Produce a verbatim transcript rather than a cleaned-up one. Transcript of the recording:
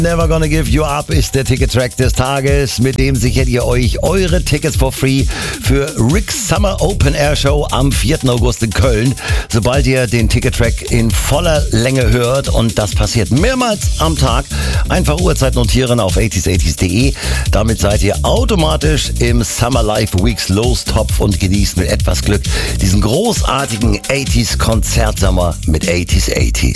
Never Gonna Give You Up ist der Ticket-Track des Tages. Mit dem sichert ihr euch eure Tickets for free für Rick's Summer Open Air Show am vierten August in Köln. Sobald ihr den Ticket-Track in voller Länge hört, und das passiert mehrmals am Tag, einfach Uhrzeit notieren auf achtziger achtzig punkt de. Damit seid ihr automatisch im Summer Life Weeks Lostopf und genießt mit etwas Glück diesen großartigen achtziger Konzertsommer mit achtziger achtzig.